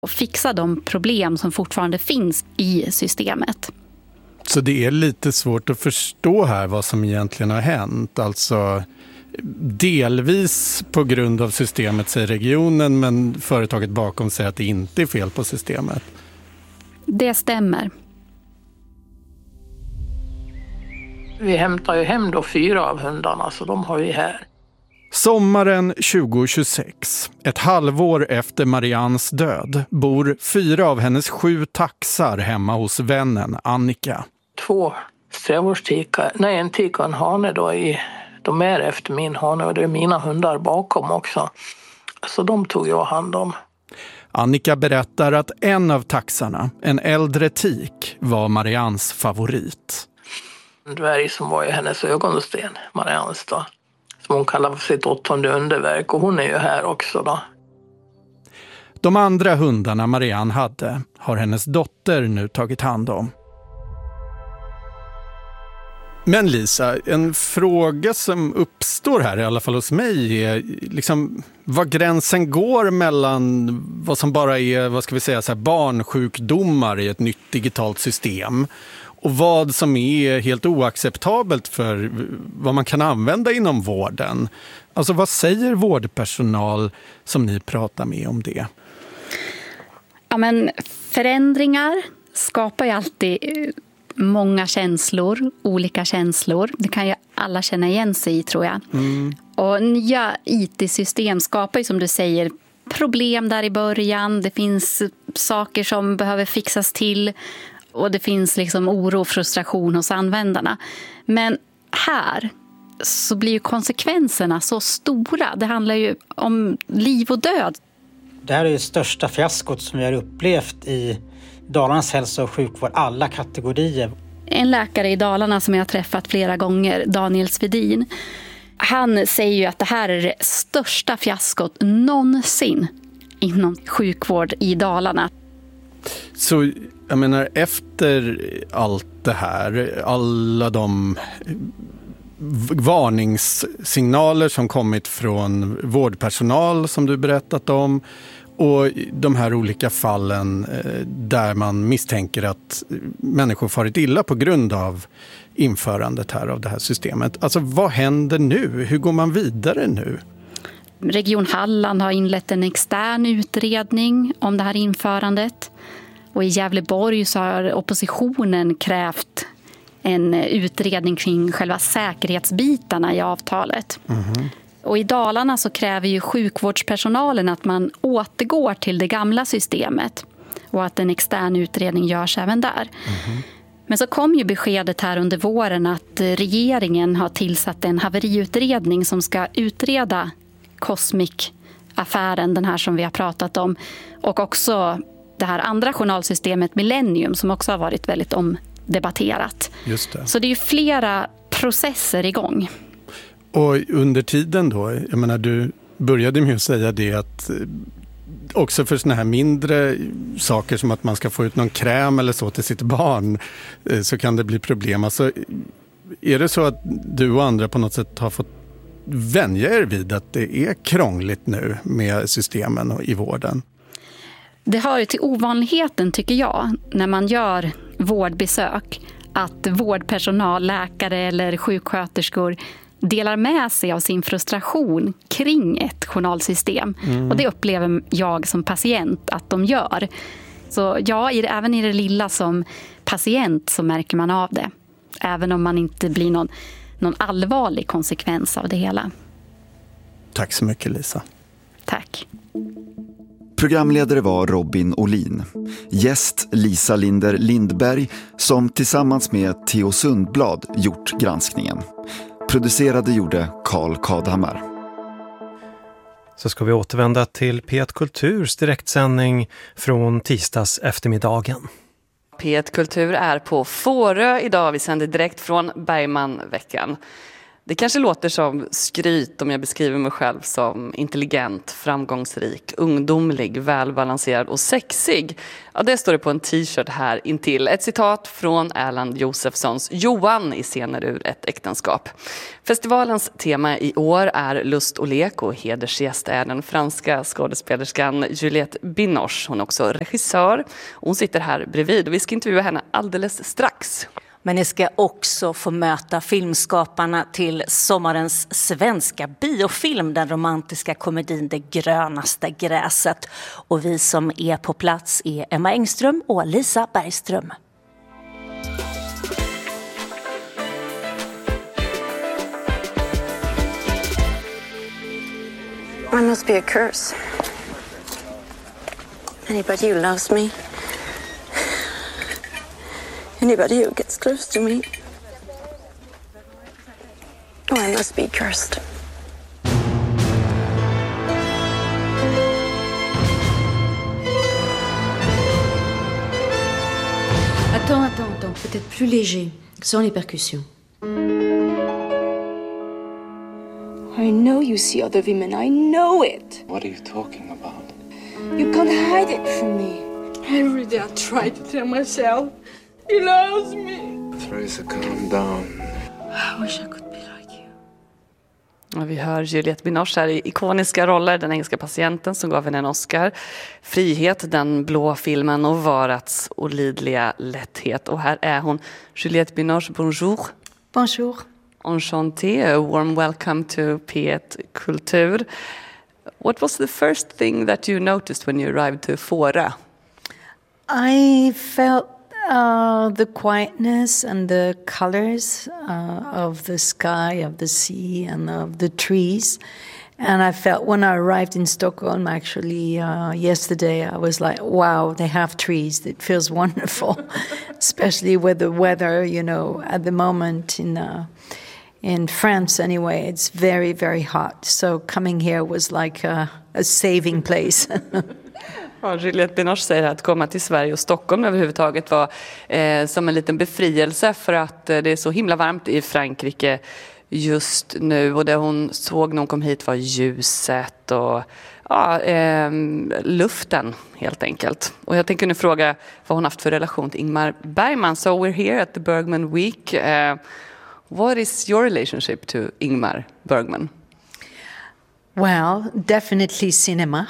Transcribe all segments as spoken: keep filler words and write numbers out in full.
och fixa de problem som fortfarande finns i systemet. Så det är lite svårt att förstå här vad som egentligen har hänt. Alltså delvis på grund av systemet i regionen, men företaget bakom säger att det inte är fel på systemet. Det stämmer. Vi hämtar ju hem då fyra av hundarna, så de har vi här. Sommaren tjugohundratjugosex, ett halvår efter Mariannes död, bor fyra av hennes sju taxar hemma hos vännen Annika. Två strävårdstikar, nej en tikar och en hane då i, de är efter min hane och det är mina hundar bakom också. Så de tog jag hand om. Annika berättar att en av taxarna, en äldre tik, var Mariannes favorit. En dvärg som var i hennes ögonsten, Mariannes då. Som hon kallar för sitt åttonde underverk, och hon är ju här också då. De andra hundarna Marianne hade har hennes dotter nu tagit hand om. Men Lisa, en fråga som uppstår här, i alla fall hos mig, är liksom vad gränsen går mellan vad som bara är, vad ska vi säga, så här barnsjukdomar i ett nytt digitalt system och vad som är helt oacceptabelt för vad man kan använda inom vården. Alltså vad säger vårdpersonal som ni pratar med om det? Ja, men förändringar skapar ju alltid många känslor, olika känslor. Det kan ju alla känna igen sig i, tror jag. Mm. Och nya I T-system skapar ju, som du säger, problem där i början. Det finns saker som behöver fixas till och det finns liksom oro och frustration hos användarna. Men här så blir ju konsekvenserna så stora. Det handlar ju om liv och död. Det här är det största fiaskot som vi har upplevt i Dalarnas hälso- och sjukvård, alla kategorier. En läkare i Dalarna som jag har träffat flera gånger, Daniel Svedin, han säger ju att det här är det största fiaskot någonsin inom sjukvård i Dalarna. Så jag menar, efter allt det här, alla de varningssignaler som kommit från vårdpersonal som du berättat om, och de här olika fallen där man misstänker att människor farit illa på grund av införandet här av det här systemet. Alltså vad händer nu? Hur går man vidare nu? Region Halland har inlett en extern utredning om det här införandet. Och i Gävleborg så har oppositionen krävt en utredning kring själva säkerhetsbitarna i avtalet. Mm-hmm. Och i Dalarna så kräver ju sjukvårdspersonalen att man återgår till det gamla systemet och att en extern utredning görs även där. Mm-hmm. Men så kom ju beskedet här under våren att regeringen har tillsatt en haveriutredning som ska utreda Cosmic-affären, den här som vi har pratat om, och också det här andra journalsystemet Millennium som också har varit väldigt omdebatterat. Just det. Så det är ju flera processer igång. Och under tiden då, jag menar, du började med att säga det att också för såna här mindre saker som att man ska få ut någon kräm eller så till sitt barn så kan det bli problem. Alltså, är det så att du och andra på något sätt har fått vänja er vid att det är krångligt nu med systemen och i vården? Det hör ju till ovanligheten, tycker jag, när man gör vårdbesök, att vårdpersonal, läkare eller sjuksköterskor delar med sig av sin frustration kring ett journalsystem. Mm. Och det upplever jag som patient att de gör. Så ja, i det, även i det lilla som patient så märker man av det. Även om man inte blir någon, någon allvarlig konsekvens av det hela. Tack så mycket, Lisa. Tack. Programledare var Robin Olin. Gäst Lisa Linder Lindberg som tillsammans med Theo Sundblad gjort granskningen. Producerade gjorde Carl Kadhammar. Så ska vi återvända till P ett Kulturs direktsändning från tisdags eftermiddagen. P ett Kultur är på Fårö idag. Vi sänder direkt från Bergmanveckan. Det kanske låter som skryt om jag beskriver mig själv som intelligent, framgångsrik, ungdomlig, välbalanserad och sexig. Ja, det står det på en t-shirt här intill. Ett citat från Erland Josephsons Johan i Scener ur ett äktenskap. Festivalens tema i år är lust och lek och hedersgäst är den franska skådespelerskan Juliette Binoche. Hon är också regissör och hon sitter här bredvid och vi ska intervjua henne alldeles strax. Men ni ska också få möta filmskaparna till sommarens svenska biofilm, den romantiska komedin Det grönaste gräset. Och vi som är på plats är Emma Engström och Lisa Bergström. I must be a curse. Anybody who loves me, anybody who gets close to me, oh, I must be cursed. Attends, attends, attends, peut-être plus léger, sans les percussions. I know you see other women, I know it. What are you talking about? You can't hide it from me. Every day I try to tell myself, he loves me. Theresa, calm down. I wish I could be like you. Ja, vi hör Juliette Binoche här i ikoniska roller, den engelska patienten som gav henne en Oscar. Frihet, den blå filmen och Varats olidliga lätthet. Och här är hon, Juliette Binoche, bonjour. Bonjour. Enchanté, a warm welcome to P ett Kultur. What was the first thing that you noticed when you arrived to Fårö? I felt uh, the quietness and the colors uh, of the sky, of the sea, and of the trees. And I felt when I arrived in Stockholm, actually, uh, yesterday, I was like, wow, they have trees. It feels wonderful, especially with the weather, you know, at the moment in uh, in France anyway, it's very, very hot. So coming here was like a, a saving place. Ja, Juliette Binoche säger att komma till Sverige och Stockholm överhuvudtaget var eh, som en liten befrielse för att eh, det är så himla varmt i Frankrike just nu. Och det hon såg när hon kom hit var ljuset och ja, eh, luften helt enkelt. Och jag tänker nu fråga vad hon haft för relation till Ingmar Bergman. So we're here at the Bergman Week. Uh, what is your relationship to Ingmar Bergman? Well, definitely cinema.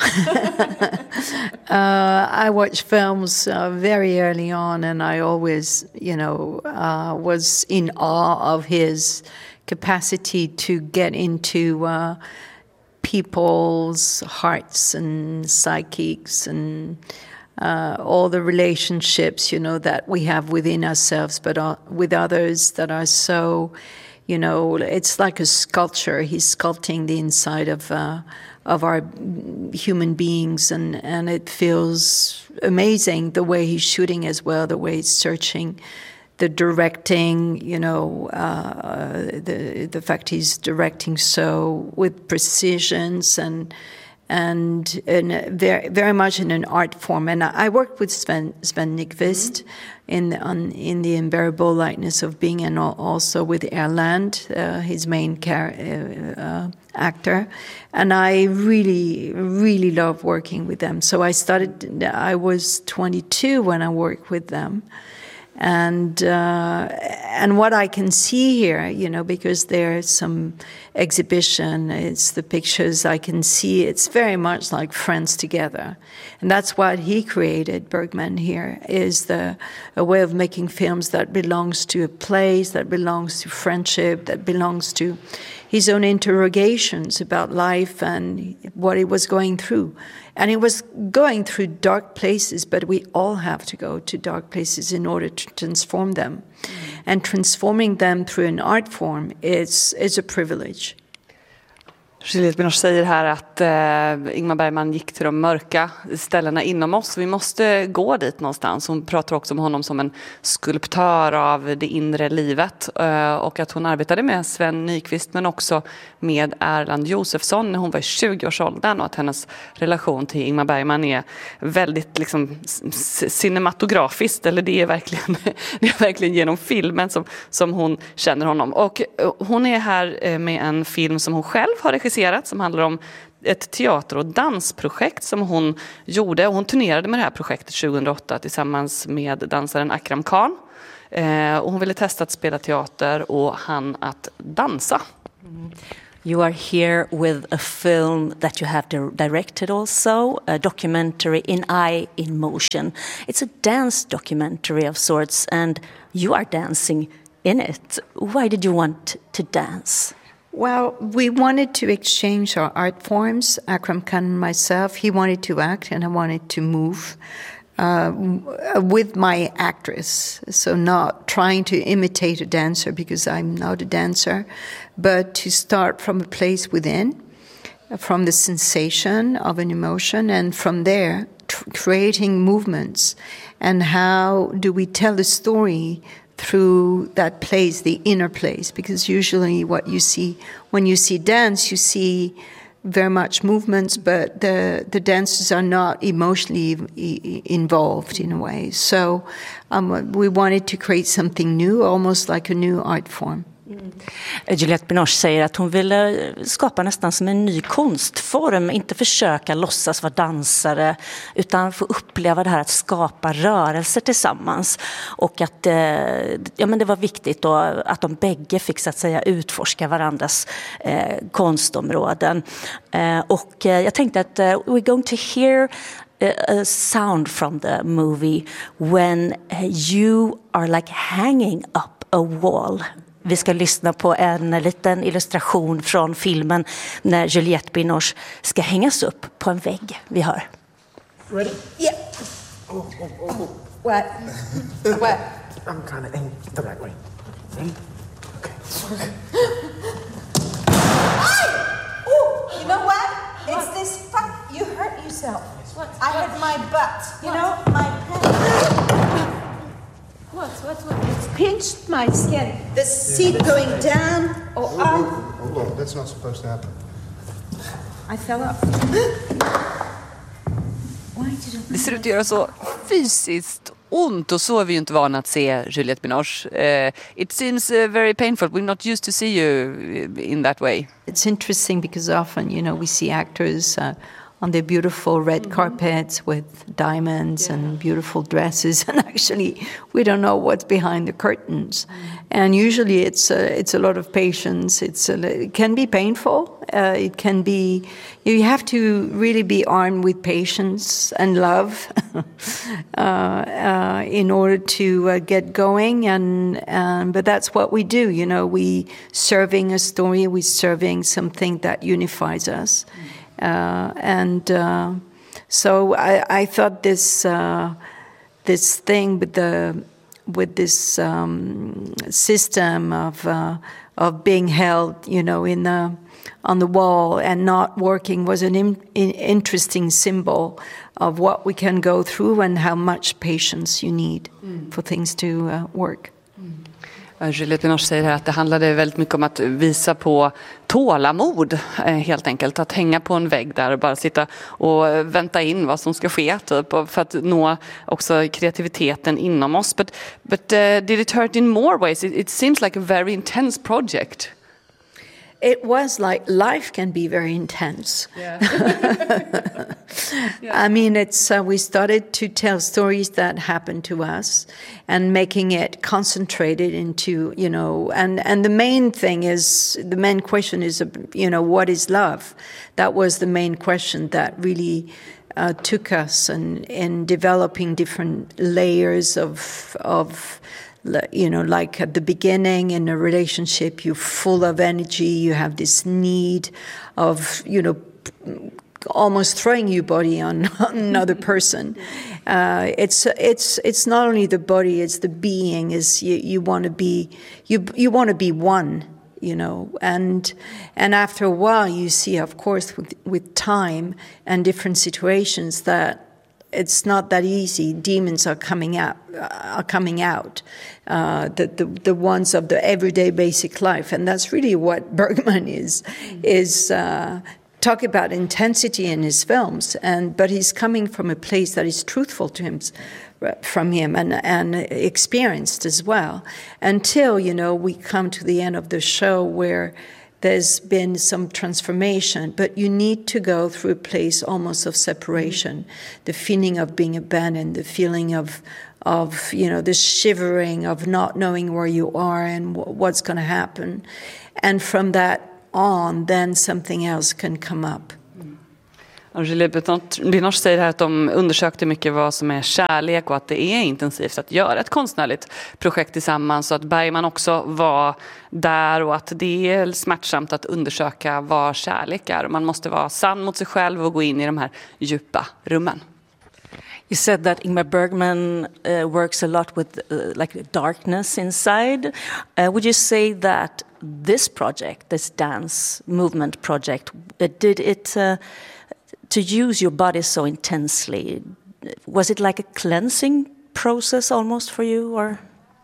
uh, I watched films uh, very early on, and I always, you know, uh, was in awe of his capacity to get into uh, people's hearts and psychics and uh, all the relationships, you know, that we have within ourselves, but uh, with others that are so... You know, it's like a sculpture. He's sculpting the inside of uh, of our human beings, and, and it feels amazing the way he's shooting as well, the way he's searching, the directing. You know, uh, the the fact he's directing so with precisions and and and very very much in an art form. And I, I worked with Sven Sven Nykvist. Mm-hmm. In the, on, in the Unbearable Lightness of Being, and also with Erland, uh, his main car- uh, uh, actor, and I really, really love working with them. So I started. I was twenty-two when I worked with them, and uh, and what I can see here, you know, because there's some exhibition, it's the pictures I can see. It's very much like friends together, and that's what he created. Bergman here is the a way of making films that belongs to a place, that belongs to friendship, that belongs to his own interrogations about life and what he was going through. And he was going through dark places, but we all have to go to dark places in order to transform them. Mm. And transforming them through an art form is, is a privilege. Juliette Binoche säger här att eh, Ingmar Bergman gick till de mörka ställena inom oss. Vi måste gå dit någonstans. Hon pratar också om honom som en skulptör av det inre livet. Eh, och att hon arbetade med Sven Nykvist men också med Erland Josephson när hon var i tjugoårsåldern. Och att hennes relation till Ingmar Bergman är väldigt liksom, cinematografiskt. Eller det är verkligen, det är verkligen genom filmen som, som hon känner honom. Och hon är här med en film som hon själv har regisserat som handlar om ett teater- och dansprojekt som hon gjorde. Och hon turnerade med det här projektet tjugohundraåtta tillsammans med dansaren Akram Khan. Eh, och hon ville testa att spela teater och han att dansa. Mm. You are here with a film that you have directed also, a documentary In Eye in Motion. It's a dance documentary of sorts and you are dancing in it. Why did you want to dance? Well, we wanted to exchange our art forms. Akram Khan and myself, he wanted to act and I wanted to move uh, with my actress. So not trying to imitate a dancer because I'm not a dancer, but to start from a place within, from the sensation of an emotion, and from there tr- creating movements. And how do we tell a story through that place, the inner place, because usually what you see when you see dance, you see very much movements, but the the dancers are not emotionally e- involved in a way. So um, we wanted to create something new, almost like a new art form. Mm. Juliette Binoche säger att hon ville skapa nästan som en ny konstform, inte försöka låtsas vara dansare utan få uppleva det här att skapa rörelser tillsammans och att ja, men det var viktigt då att de bägge fick så att säga utforska varandras eh, konstområden eh, och eh, jag tänkte att uh, we're going to hear a sound from the movie when you are like hanging up a wall. Vi ska lyssna på en liten illustration från filmen när Juliette Binoche ska hängas upp på en vägg. Vi hör. Ready? Yeah. Oh, oh, oh, oh. What? What? I'm trying to aim the right way. Ready? Okay. Oh, you know what? It's this fuck. You hurt yourself. What? I had my butt. You what? know, my pen. What? What? What? It's pinched my skin. The seat yeah, going nice. down or oh, up. Oh, oh, oh, that's not supposed to happen. I fell up. Det ser ut att göra så fysiskt ont och så är vi ju inte vana att se Juliette Binoche. Uh, it seems uh, very painful. We're not used to see you in that way. It's interesting because often, you know, we see actors uh, on their beautiful red mm-hmm. carpets with diamonds yeah. and beautiful dresses, and actually we don't know what's behind the curtains. Mm. And usually it's a, it's a lot of patience. It's a, it can be painful. Uh, it can be, you have to really be armed with patience and love uh, uh, in order to uh, get going. And um, but that's what we do. You know, we serving a story. We're serving something that unifies us. Mm. Uh, and uh, so I, I thought this uh, this thing with the with this um, system of uh, of being held, you know, in the on the wall and not working was an in, in interesting symbol of what we can go through and how much patience you need mm. for things to uh, work. Juliette Binoche säger här att det handlade väldigt mycket om att visa på tålamod helt enkelt. Att hänga på en vägg där och bara sitta och vänta in vad som ska ske typ, för att nå också kreativiteten inom oss. But, but uh, did it hurt in more ways? It, it seems like a very intense project. It was like life can be very intense. Yeah. yeah. I mean, it's uh, we started to tell stories that happened to us, and making it concentrated into, you know, and and the main thing is the main question is, you know, what is love? That was the main question that really uh, took us in in developing different layers of of. You know, like at the beginning in a relationship, you're full of energy, you have this need of, you know, almost throwing your body on another person. Uh, it's it's it's not only the body, it's the being. Is you, you want to be you you want to be one. you know, and and after a while you see, of course, with, with time and different situations, that it's not that easy. Demons are coming out, uh, are coming out, uh, the, the the ones of the everyday basic life, and that's really what Bergman is is uh, talk about intensity in his films, and but he's coming from a place that is truthful to him. From him and, and experienced as well, until, you know, we come to the end of the show where there's been some transformation, but you need to go through a place almost of separation, mm-hmm. the feeling of being abandoned, the feeling of, of you know, the shivering of not knowing where you are and w- what's going to happen. And from that on, then something else can come up. Juliette Binoche säger här att de undersökte mycket vad som är kärlek och att det är intensivt att göra ett konstnärligt projekt tillsammans, och att Bergman också var där, och att det är smärtsamt att undersöka vad kärlek är. Man måste vara sann mot sig själv och gå in i de här djupa rummen. You said that Ingmar Bergman uh, works a lot with uh, like darkness inside. Uh, would you say that this project, this dance movement project, uh, did it uh, to use your body so intensely? Was it like a cleansing process almost for you, or?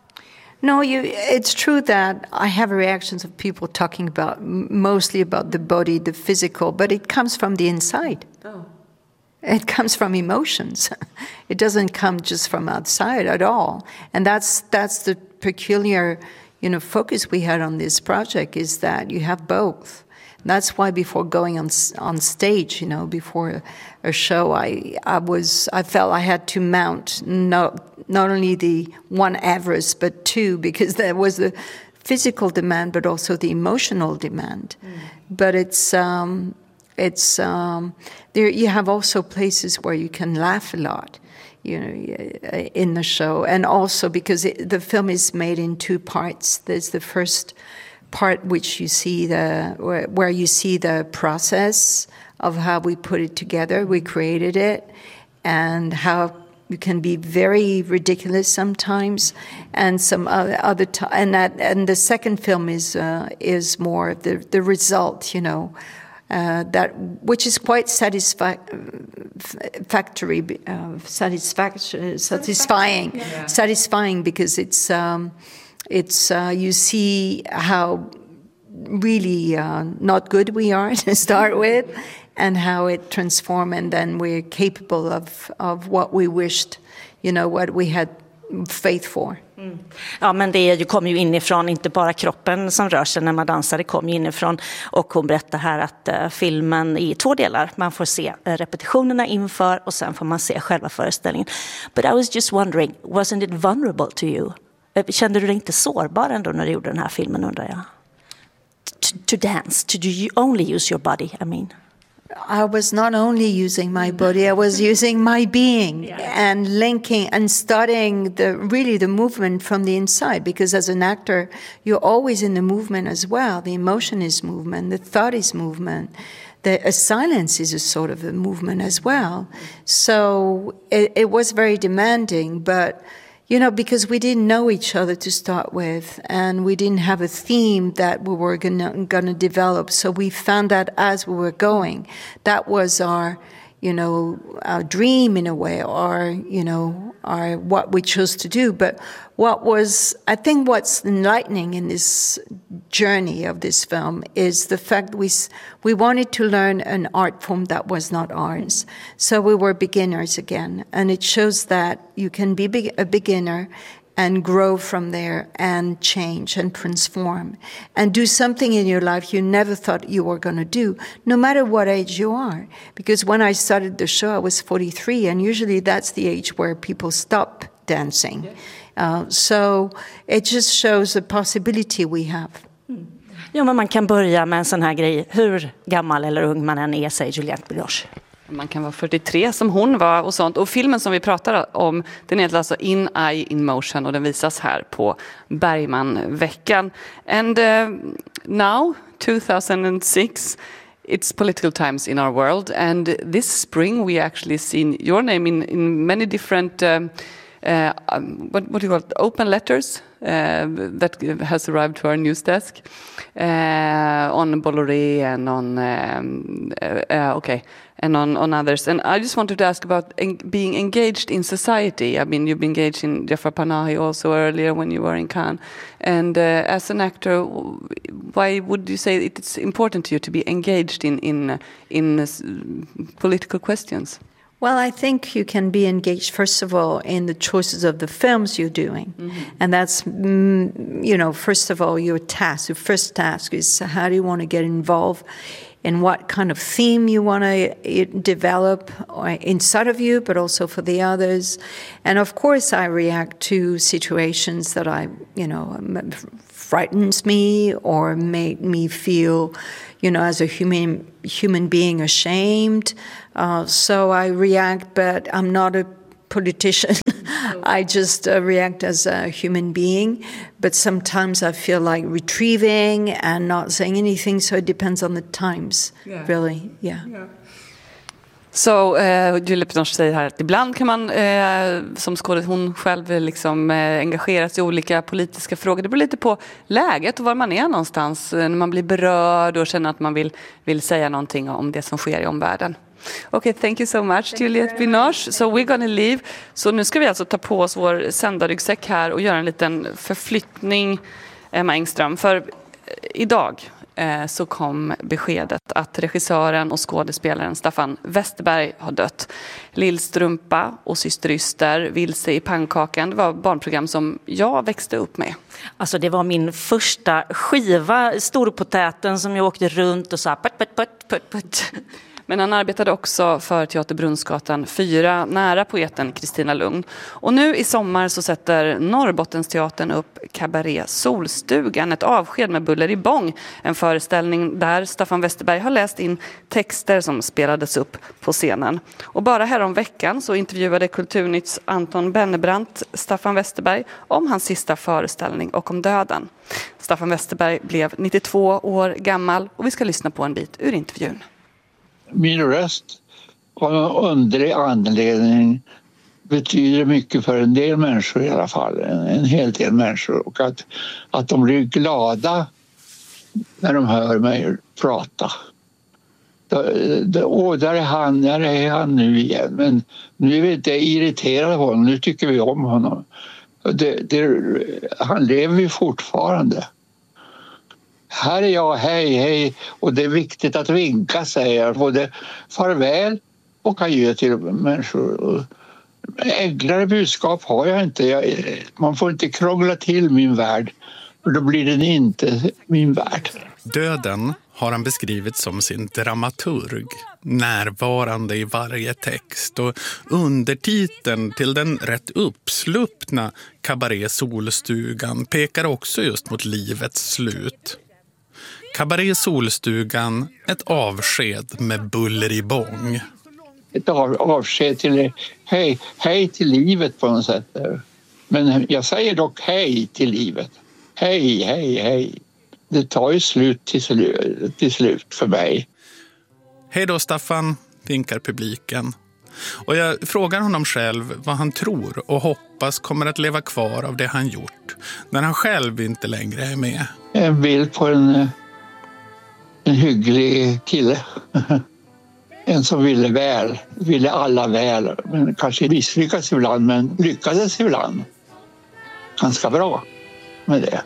No, you, it's true that I have reactions of people talking about mostly about the body, the physical, but it comes from the inside. Oh. It comes from emotions. It doesn't come just from outside at all. And that's that's the peculiar, you know, focus we had on this project, is that you have both. That's why before going on on stage, you know, before a, a show, I I was I felt I had to mount no, not only the one Everest but two, because there was the physical demand but also the emotional demand. Mm. But it's um, it's um, there. You have also places where you can laugh a lot, you know, in the show, and also because it, the film is made in two parts. There's the first part which you see the where, where you see the process of how we put it together, we created it, and how you can be very ridiculous sometimes, and some other, other t- and that and the second film is uh, is more the the result, you know, uh, that which is quite satisfi- factory, uh, satisfaction, satisfying, yeah. satisfying because it's. Um, It's uh, you see how really uh, not good we are to start with, and how it transforms, and then we're capable of of what we wished, you know, what we had faith for. Mm. Ja, men det är ju, kommer ju inifrån, inte bara kroppen som rör sig när man dansar, det kommer ju inifrån. Och hon berättar här att uh, filmen är i två delar. Man får se uh, repetitionerna inför, och sen får man se själva föreställningen. But I was just wondering, wasn't it vulnerable to you? Kände du dig inte sårbar ändå när du gjorde den här filmen, undrar jag? To, to dance, to do you only use your body, I mean. I was not only using my body, I was using my being, yeah. and linking and studying the really the movement from the inside, because as an actor, you're always in the movement as well. The emotion is movement, the thought is movement. The a silence is a sort of a movement as well. So it, it was very demanding, but you know, because we didn't know each other to start with, and we didn't have a theme that we were gonna, gonna develop. So we found that as we were going. That was our, you know, our dream in a way, or, you know, our what we chose to do. But what was, I think what's enlightening in this journey of this film is the fact we we wanted to learn an art form that was not ours. So we were beginners again. And it shows that you can be a beginner and grow from there and change and transform and do something in your life you never thought you were going to do, no matter what age you are. Because when I started the show, I was forty-three, and usually that's the age where people stop dancing. Uh, so it just shows the possibility we have. Mm. Jo, men man kan börja med en sån här grej, hur gammal eller ung man än är, säger Juliette Binoche. Man kan vara fyrtiotre som hon var och sånt. Och filmen som vi pratar om, den heter alltså In Eye in Motion, och den visas här på Bergmanveckan. And uh, now, two thousand six, it's political times in our world. And this spring we actually seen your name in, in many different uh, uh, what, what do you call it? Open letters uh, that has arrived to our news desk uh, on Bolloré and on um, uh, uh, okay and on, on others. And I just wanted to ask about en- being engaged in society. I mean, you've been engaged in Jafar Panahi also earlier when you were in Cannes. And uh, as an actor, why would you say it's important to you to be engaged in in in uh, political questions? Well, I think you can be engaged, first of all, in the choices of the films you're doing. Mm-hmm. And that's, mm, you know, first of all, your task, your first task is how do you want to get involved in what kind of theme you want to develop inside of you, but also for the others. And of course, I react to situations that I, you know, frightens me or made me feel, you know, as a human human being ashamed. Uh, so I react, but I'm not a politician. I just uh, react as a human being. But sometimes I feel like retrieving and not saying anything. So it depends on the times, yeah. really. Yeah. yeah. Så uh, Julie Pinoche säger här att ibland kan man uh, som skådespelare, hon själv liksom uh, engagera sig i olika politiska frågor. Det beror lite på läget och var man är någonstans uh, när man blir berörd och känner att man vill, vill säga någonting om det som sker i omvärlden. Okay, thank you so much, thank Juliette Binoche. So we're gonna leave. Så nu ska vi alltså ta på oss vår sändarryggsäck här och göra en liten förflyttning, Emma Engström. För idag eh, så kom beskedet att regissören och skådespelaren Staffan Westerberg har dött. Lillstrumpa och Syster Yster, Vilse i pannkakan, det var barnprogram som jag växte upp med. Alltså det var min första skiva, Storpotäten, som jag åkte runt och sa putt, putt, putt, putt, putt. Men han arbetade också för Teater Brunnsgatan fyra nära poeten Kristina Lugn. Och nu i sommar så sätter Norrbottensteatern upp Cabaret Solstugan, ett avsked med buller i bång. En föreställning där Staffan Westerberg har läst in texter som spelades upp på scenen. Och bara här om veckan så intervjuade Kulturnytts Anton Bennebrandt Staffan Westerberg om hans sista föreställning och om döden. Staffan Westerberg blev nittiotvå år gammal och vi ska lyssna på en bit ur intervjun. Min röst av en underlig anledning betyder mycket för en del människor i alla fall, en, en hel del människor, och att, att de blir glada när de hör mig prata. Åh, där är han, där är han nu igen, men nu är vi inte irriterade på honom, nu tycker vi om honom. Det, det, han lever ju fortfarande. Här är jag, hej, hej, och det är viktigt att vinka, säger jag. Både farväl och adjö till människor. Enklare budskap har jag inte. Jag, man får inte krångla till min värld, för då blir den inte min värld. Döden har han beskrivit som sin dramaturg, närvarande i varje text, och undertiteln till den rätt uppsluppna Cabaret Solstugan pekar också just mot livets slut. Cabaret Solstugan, ett avsked med buller i bång. Ett av, avsked till hej, hej till livet på något sätt. Men jag säger dock hej till livet. Hej, hej, hej. Det tar ju slut till, slu, till slut för mig. Hej då Staffan, vinkar publiken. Och jag frågar honom själv vad han tror och hoppas kommer att leva kvar av det han gjort när han själv inte längre är med. En bild på en, en hygglig kille. En som ville väl, ville alla väl, men kanske misslyckades ibland, men lyckades ibland. Ganska bra med det.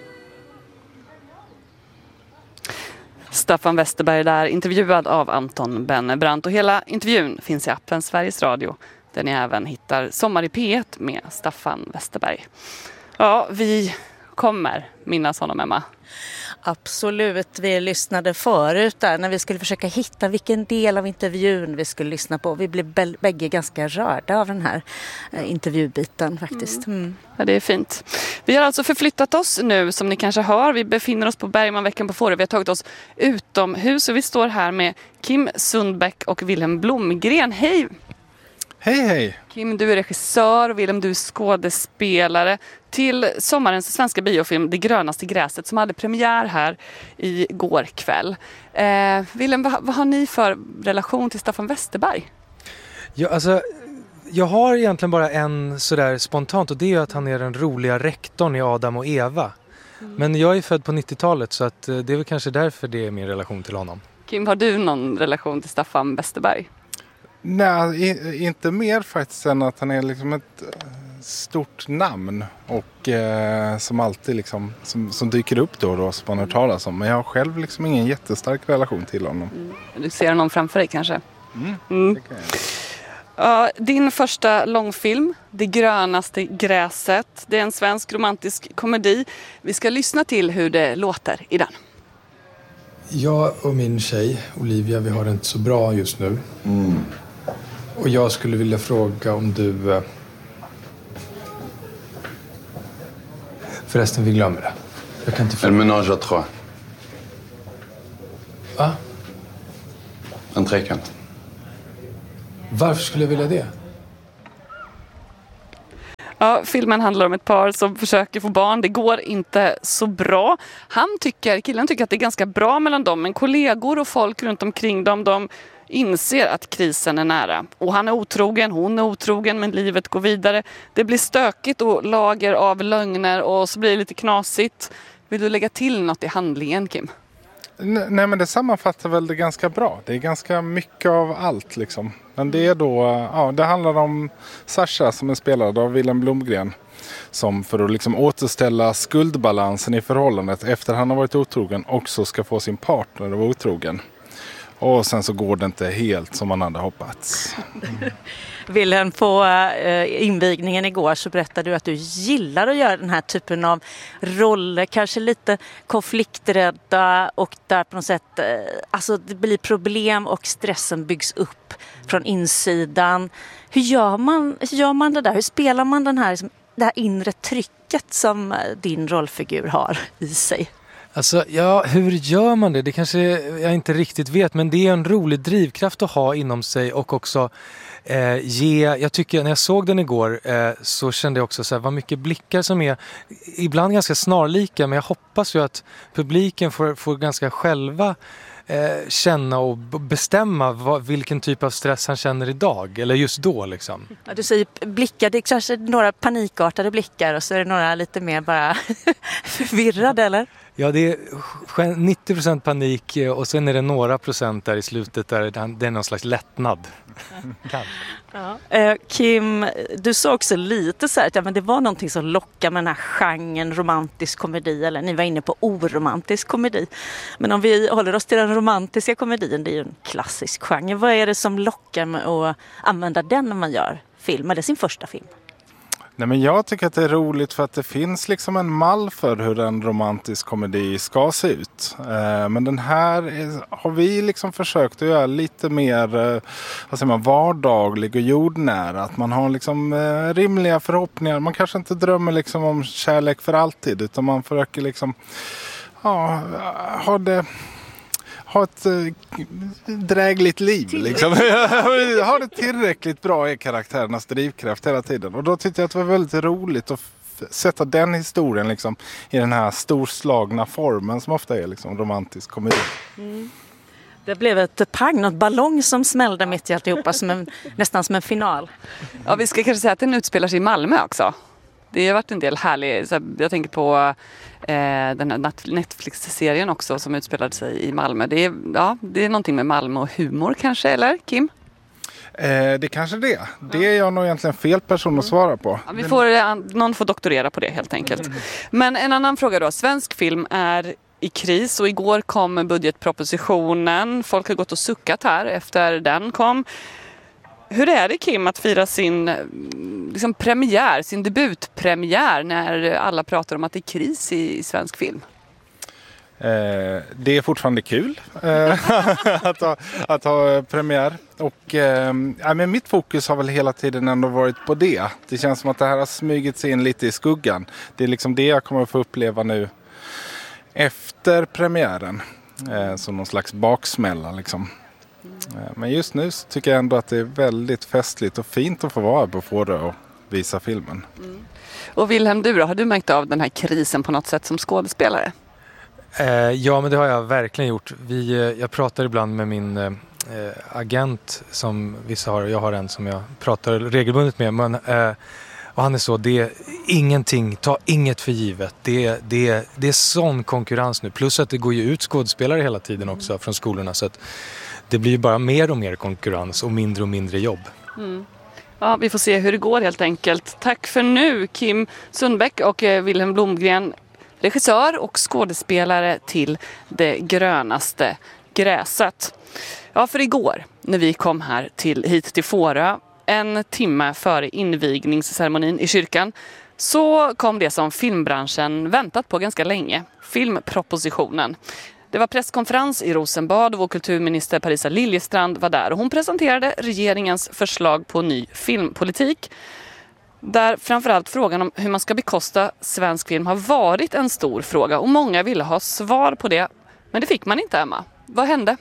Staffan Westerberg där, intervjuad av Anton Bennebrandt, och hela intervjun finns i appen Sveriges Radio, där ni även hittar Sommar i P ett med Staffan Westerberg. Ja, vi kommer minnas honom, Emma. Absolut, vi lyssnade förut där när vi skulle försöka hitta vilken del av intervjun vi skulle lyssna på. Vi blev bägge ganska rörda av den här intervjubiten faktiskt. Mm. Mm. Ja, det är fint. Vi har alltså förflyttat oss nu, som ni kanske hör. Vi befinner oss på Bergmanveckan på Fårö. Vi har tagit oss utomhus och vi står här med Kim Sundbäck och Wilhelm Blomgren. Hej! Hej, hej! Kim, du är regissör och Wilhelm, du är skådespelare till sommarens svenska biofilm Det grönaste gräset, som hade premiär här i går kväll. Eh, Wilhelm, vad, vad har ni för relation till Staffan Westerberg? Ja, alltså, jag har egentligen bara en sådär spontant och det är att han är den roliga rektorn i Adam och Eva. Mm. Men jag är född på nittiotalet så att det är väl kanske därför det är min relation till honom. Kim, har du någon relation till Staffan Westerberg? Nej, inte mer faktiskt än att han är liksom ett stort namn och eh, som alltid liksom, som, som dyker upp då och då som man hör talas om. Men jag har själv liksom ingen jättestark relation till honom. Mm. Du ser honom framför dig kanske? Mm, mm. det kan jag. Ja, din första långfilm, Det grönaste gräset, det är en svensk romantisk komedi. Vi ska lyssna till hur det låter i den. Jag och min tjej, Olivia, vi har det inte så bra just nu. Mm. Och jag skulle vilja fråga om du... Eh... Förresten, vi glömmer det. Jag kan inte fråga. En ménage à trois. Va? En trekant. Varför skulle jag vilja det? Ja, filmen handlar om ett par som försöker få barn. Det går inte så bra. Han tycker, killen tycker att det är ganska bra mellan dem. Men kollegor och folk runt omkring dem, de inser att krisen är nära. Och han är otrogen, hon är otrogen, men livet går vidare. Det blir stökigt och lager av lögner och så blir det lite knasigt. Vill du lägga till något i handlingen, Kim? Nej, men det sammanfattar väl det ganska bra. Det är ganska mycket av allt liksom. Men det är då, ja, det handlar om Sasha som är spelad av Willem Blomgren. Som för att liksom återställa skuldbalansen i förhållandet efter han har varit otrogen också ska få sin partner att vara otrogen. Och sen så går det inte helt som man hade hoppats. Mm. Willem, på uh, invigningen igår så berättade du att du gillar att göra den här typen av roller. Kanske lite konflikträdda och där på något sätt uh, alltså det blir problem och stressen byggs upp från insidan. Hur gör man, hur gör man det där? Hur spelar man den här, det här inre trycket som din rollfigur har i sig? Alltså, ja, hur gör man det? Det kanske jag inte riktigt vet, men det är en rolig drivkraft att ha inom sig och också eh, ge, jag tycker när jag såg den igår eh, så kände jag också så här, vad mycket blickar som är ibland ganska snarlika, men jag hoppas ju att publiken får, får ganska själva eh, känna och bestämma vad, vilken typ av stress han känner idag, eller just då liksom. Ja, du säger blickar, det är kanske några panikartade blickar och så är det några lite mer bara förvirrade, eller? Ja, det är nittio procent panik och sen är det några procent där i slutet där det är någon slags lättnad. Kanske. Ja. Eh, Kim, du sa också lite så här att ja, men det var någonting som lockar med den här genren romantisk komedi, eller ni var inne på oromantisk komedi. Men om vi håller oss till den romantiska komedin, det är ju en klassisk genre. Vad är det som lockar med att använda den när man gör film, eller sin första film? Nej, men jag tycker att det är roligt för att det finns liksom en mall för hur en romantisk komedi ska se ut. Eh, men den här är, har vi liksom försökt att göra lite mer eh, vad säger man, vardaglig och jordnära. Att man har liksom eh, rimliga förhoppningar. Man kanske inte drömmer liksom om kärlek för alltid, utan man försöker liksom ja, ha det... ha ett äh, drägligt liv. Liksom. Ha det tillräckligt bra i karaktärernas drivkraft hela tiden. Och då tyckte jag att det var väldigt roligt att f- sätta den historien liksom, i den här storslagna formen som ofta är liksom, romantisk komedi. Mm. Det blev ett pang, något ballong som smällde mitt i alltihopa, som en, nästan som en final. Ja, vi ska kanske säga att den utspelar sig i Malmö också. Det har varit en del härlig, så jag tänker på eh, den här Netflix-serien också som utspelade sig i Malmö. Det är, ja, det är någonting med Malmö och humor kanske, eller Kim? Eh, det kanske det. Det är jag nog egentligen fel person att svara på. Ja, vi får, någon får doktorera på det helt enkelt. Men en annan fråga då. Svensk film är i kris och igår kom budgetpropositionen. Folk har gått och suckat här efter den kom. Hur är det, Kim, att fira sin liksom, premiär, sin debutpremiär när alla pratar om att det är kris i, i svensk film? Eh, det är fortfarande kul eh, att, ha, att ha premiär. Och, eh, ja, men mitt fokus har väl hela tiden ändå varit på det. Det känns som att det här har smugit sig in lite i skuggan. Det är liksom det jag kommer att få uppleva nu efter premiären. Eh, som någon slags baksmälla liksom. Men just nu så tycker jag ändå att det är väldigt festligt och fint att få vara på Fårö och visa filmen. Mm. Och Wilhelm, du då, har du märkt av den här krisen på något sätt som skådespelare? Eh, ja, men det har jag verkligen gjort. Vi, eh, jag pratar ibland med min, eh, eh, agent som vissa har, jag har en som jag pratar regelbundet med, men, eh, och han är så, det är ingenting, ta inget för givet, det är, det, är, det är sån konkurrens nu, plus att det går ju ut skådespelare hela tiden också från skolorna, så att det blir bara mer och mer konkurrens och mindre och mindre jobb. Mm. Ja, vi får se hur det går helt enkelt. Tack för nu, Kim Sundbäck och eh, Wilhelm Blomgren, regissör och skådespelare till Det grönaste gräset. Ja, för igår när vi kom här till, hit till Fårö, en timme före invigningsceremonin i kyrkan, så kom det som filmbranschen väntat på ganska länge, filmpropositionen. Det var presskonferens i Rosenbad och vår kulturminister Parisa Liljestrand var där och hon presenterade regeringens förslag på ny filmpolitik. Där framförallt frågan om hur man ska bekosta svensk film har varit en stor fråga och många ville ha svar på det. Men det fick man inte, Emma. Vad hände?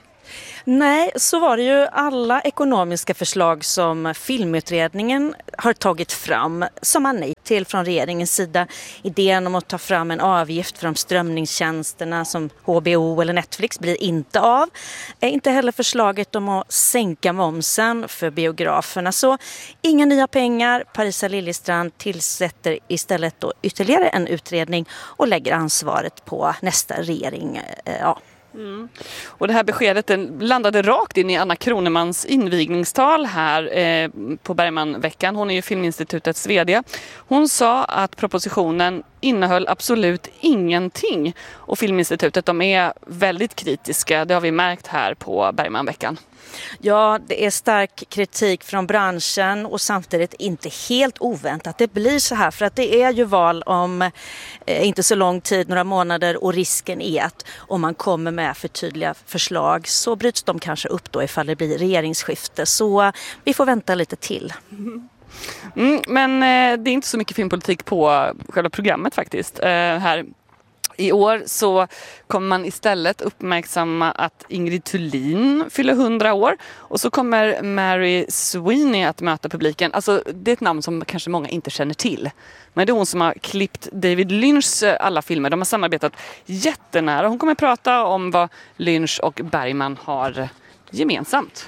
Nej, så var det ju. Alla ekonomiska förslag som filmutredningen har tagit fram som man nej till från regeringens sida. Idén om att ta fram en avgift för de strömningstjänsterna som H B O eller Netflix blir inte av. Inte heller förslaget om att sänka momsen för biograferna. Så inga nya pengar. Parisa Liljestrand tillsätter istället då ytterligare en utredning och lägger ansvaret på nästa regering. Ja. Mm. Och det här beskedet den landade rakt in i Anna Kronemans invigningstal här eh, på Bergmanveckan. Hon är ju Filminstitutets vd. Hon sa att propositionen innehöll absolut ingenting. Och Filminstitutet, de är väldigt kritiska. Det har vi märkt här på Bergmanveckan. Ja, det är stark kritik från branschen och samtidigt inte helt oväntat. Det blir så här för att det är ju val om eh, inte så lång tid, några månader, och risken är att om man kommer med för tydliga förslag så bryts de kanske upp då ifall det blir regeringsskifte. Så eh, vi får vänta lite till. Mm, men eh, det är inte så mycket filmpolitik på själva programmet faktiskt eh, här. I år så kommer man istället uppmärksamma att Ingrid Thulin fyller hundra år och så kommer Mary Sweeney att möta publiken. Alltså det är ett namn som kanske många inte känner till. Men det är hon som har klippt David Lynchs alla filmer. De har samarbetat jättenära. Hon kommer prata om vad Lynch och Bergman har gemensamt.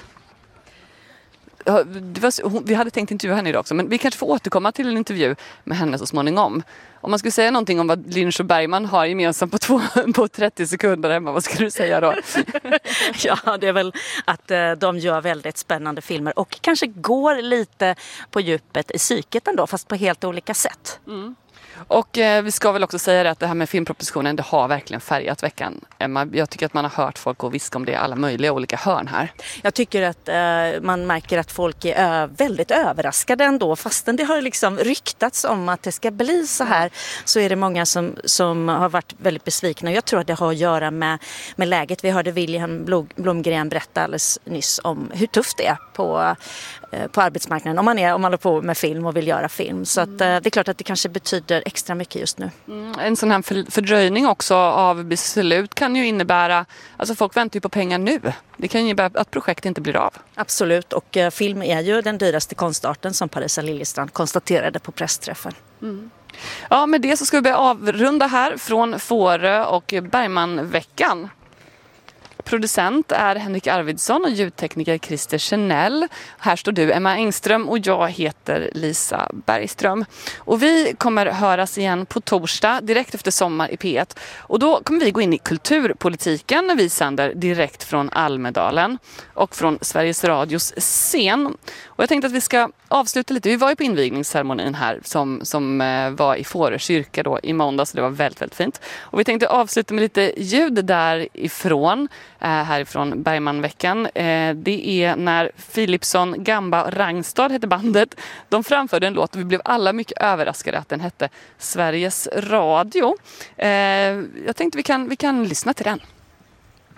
Det var, vi hade tänkt intervjua henne idag också, men vi kanske får återkomma till en intervju med henne så småningom. Om man skulle säga någonting om vad Lynch och Bergman har gemensamt på, två, på trettio sekunder, Emma, vad skulle du säga då? Ja, det är väl att eh, de gör väldigt spännande filmer och kanske går lite på djupet i psyket ändå, fast på helt olika sätt. Mm. Och eh, vi ska väl också säga det att det här med filmpropositionen, det har verkligen färgat veckan. Emma, jag tycker att man har hört folk och viska om det i alla möjliga olika hörn här. Jag tycker att eh, man märker att folk är ö- väldigt överraskade ändå. Fastän det har liksom ryktats om att det ska bli så här, så är det många som, som har varit väldigt besvikna. Jag tror att det har att göra med, med läget. Vi hörde Wilhelm Blomgren berätta alldeles nyss om hur tufft det är på, eh, på arbetsmarknaden. Om man, är, om man håller på med film och vill göra film. Så att, eh, det är klart att det kanske betyder extra mycket just nu. Mm, en sån här fördröjning också av beslut kan ju innebära, alltså folk väntar ju på pengar nu. Det kan ju innebära att projekt inte blir av. Absolut, och eh, film är ju den dyraste konstarten som Parisa Liljestrand konstaterade på pressträffen. Mm. Ja, med det så ska vi börja avrunda här från Fårö och Bergmanveckan. Producent är Henrik Arvidsson och ljudtekniker Christer Chanel. Här står du, Emma Engström, och jag heter Lisa Bergström. Och vi kommer höras igen på torsdag direkt efter sommar i P ett. Och då kommer vi gå in i kulturpolitiken när vi sänder direkt från Almedalen och från Sveriges Radios scen. Och jag tänkte att vi ska avsluta lite. Vi var ju på invigningsceremonin här som, som var i Fårö kyrka då i måndag, så det var väldigt, väldigt fint. Och vi tänkte avsluta med lite ljud därifrån. Härifrån Bergmanveckan. Det är när Philipsson Gamba Rangstad hette bandet. De framförde en låt och vi blev alla mycket överraskade att den hette Sveriges Radio. Jag tänkte vi kan, vi kan lyssna till den.